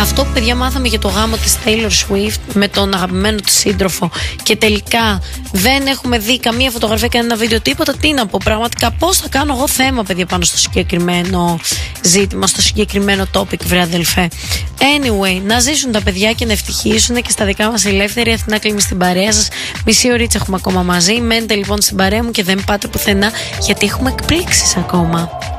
Αυτό που παιδιά μάθαμε για το γάμο της Taylor Swift με τον αγαπημένο της σύντροφο και τελικά δεν έχουμε δει καμία φωτογραφία, κανένα βίντεο, τίποτα. Τι να πω, πραγματικά πώς θα κάνω εγώ θέμα, παιδιά, πάνω στο συγκεκριμένο ζήτημα, στο συγκεκριμένο topic, βρε αδελφέ. Anyway, να ζήσουν τα παιδιά και να ευτυχίσουν και στα δικά μας ελεύθερη. Αθηνά κλείνει στην παρέα σας. Μισή ωρίτσα έχουμε ακόμα μαζί. Μένετε λοιπόν στην παρέα μου και δεν πάτε πουθενά, γιατί έχουμε εκπλήξεις ακόμα.